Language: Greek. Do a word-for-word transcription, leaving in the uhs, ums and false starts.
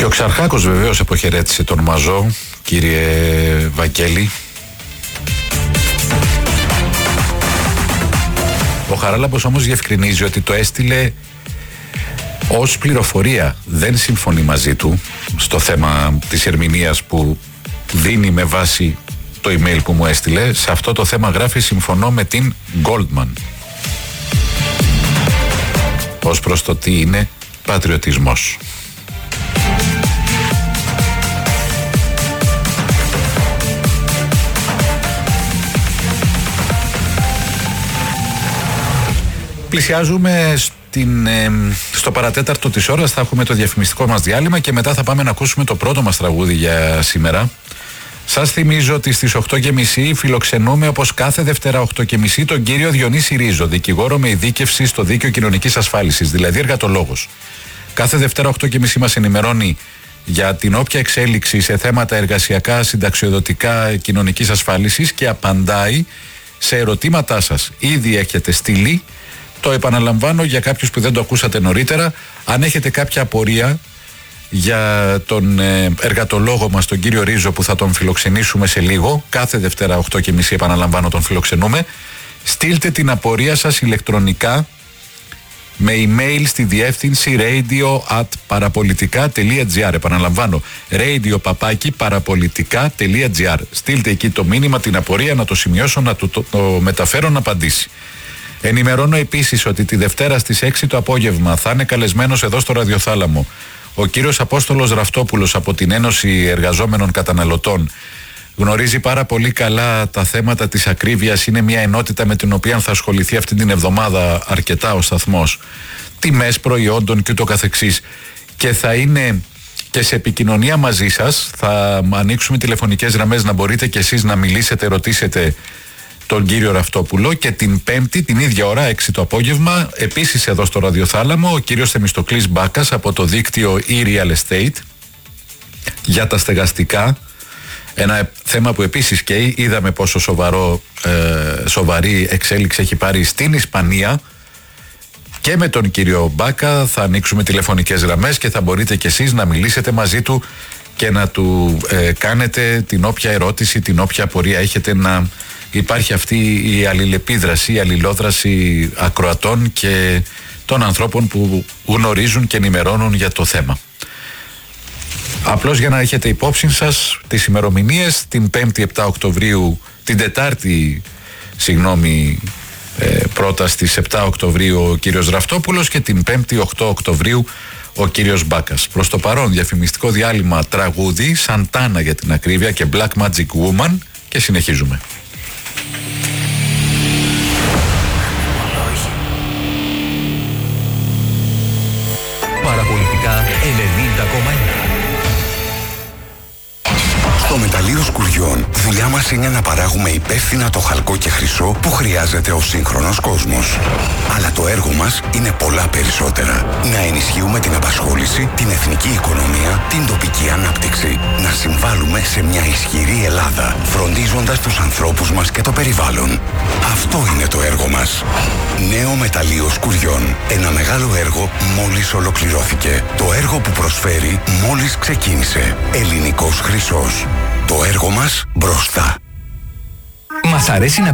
Και ο Ξαρχάκος βεβαίως αποχαιρέτησε τον Μαζό, κύριε Βαγγέλη. Ο Χαράλαμπος όμως διευκρινίζει ότι το έστειλε ως πληροφορία, δεν συμφωνεί μαζί του στο θέμα της ερμηνείας που δίνει με βάση το email που μου έστειλε. Σε αυτό το θέμα γράφει συμφωνώ με την Goldman ως προς το τι είναι πατριωτισμός. Πλησιάζουμε στην, ε, στο παρατέταρτο της ώρας, θα έχουμε το διαφημιστικό μας διάλειμμα και μετά θα πάμε να ακούσουμε το πρώτο μας τραγούδι για σήμερα. Σας θυμίζω ότι στις οκτώ και μισή φιλοξενούμε όπως κάθε Δευτέρα οκτώ και μισή τον κύριο Διονύση Ρίζο, δικηγόρο με ειδίκευση στο Δίκαιο Κοινωνικής Ασφάλισης, δηλαδή εργατολόγος. Κάθε Δευτέρα οκτώ και μισή μας ενημερώνει για την όποια εξέλιξη σε θέματα εργασιακά, συνταξιοδοτικά, κοινωνικής ασφάλισης και απαντάει σε ερωτήματά σας. Ήδη έχετε στείλει. Το επαναλαμβάνω για κάποιους που δεν το ακούσατε νωρίτερα. Αν έχετε κάποια απορία για τον εργατολόγο μας, τον κύριο Ρίζο, που θα τον φιλοξενήσουμε σε λίγο, κάθε Δευτέρα οκτώ και μισή επαναλαμβάνω τον φιλοξενούμε, στείλτε την απορία σας ηλεκτρονικά με email στη διεύθυνση radio at parapolitica.gr. Επαναλαμβάνω, radio παπάκι parapolitica.gr. Στείλτε εκεί το μήνυμα, την απορία, να το σημειώσω, να το, το, το μεταφέρω να απαντήσει. Ενημερώνω επίσης ότι τη Δευτέρα στις έξι το απόγευμα θα είναι καλεσμένος εδώ στο Ραδιοθάλαμο ο κύριος Απόστολος Ραφτόπουλος από την Ένωση Εργαζόμενων Καταναλωτών. Γνωρίζει πάρα πολύ καλά τα θέματα της ακρίβειας, είναι μια ενότητα με την οποία θα ασχοληθεί αυτή την εβδομάδα αρκετά ο σταθμός. Τιμές προϊόντων και ούτω καθεξής. Και θα είναι και σε επικοινωνία μαζί σας, θα ανοίξουμε τηλεφωνικές γραμμές να μπορείτε και εσείς να μιλήσετε, ρωτήσετε τον κύριο Ραφτόπουλο, και την Πέμπτη την ίδια ώρα, έξι το απόγευμα, επίσης εδώ στο Ραδιοθάλαμο, ο κύριος Θεμιστοκλής Μπάκας από το δίκτυο e-Real Estate για τα στεγαστικά. Ένα θέμα που επίσης και είδαμε πόσο σοβαρό, ε, σοβαρή εξέλιξη έχει πάρει στην Ισπανία. Και με τον κύριο Μπάκα θα ανοίξουμε τηλεφωνικές γραμμές και θα μπορείτε κι εσείς να μιλήσετε μαζί του και να του ε, κάνετε την όποια ερώτηση, την όποια απορία έχετε, να υπάρχει αυτή η αλληλεπίδραση, η αλληλόδραση ακροατών και των ανθρώπων που γνωρίζουν και ενημερώνουν για το θέμα. Απλώς για να έχετε υπόψη σας τις ημερομηνίες, την Πέμπτη επτά Οκτωβρίου, την Τετάρτη, συγγνώμη, ε, πρώτα στις επτά Οκτωβρίου ο κύριος Ραφτόπουλος και την Πέμπτη οκτώ Οκτωβρίου ο κύριος Μπάκας. Προς το παρόν διαφημιστικό διάλειμμα, τραγούδι, Σαντάνα για την ακρίβεια και Black Magic Woman, και συνεχίζουμε. Παραπολιτικά ενενήντα κόμμα ένα. Στο Μεταλλείο Σκουριών, δουλειά μας είναι να παράγουμε υπεύθυνα το χαλκό και χρυσό που χρειάζεται ο σύγχρονος κόσμος. Αλλά το έργο μας είναι πολλά περισσότερα. Να ενισχύουμε την απασχόληση, την εθνική οικονομία, την τοπική ανάπτυξη. Να συμβάλλουμε σε μια ισχυρή Ελλάδα, φροντίζοντας τους ανθρώπους μας και το περιβάλλον. Αυτό είναι το έργο μας. Νέο Μεταλλείο Σκουριών. Ένα μεγάλο έργο μόλις ολοκληρώθηκε. Το έργο που προσφέρει μόλις ξεκίνησε. Ελληνικός χρυσός. Το έργο μας μπροστά. Μας αρέσει να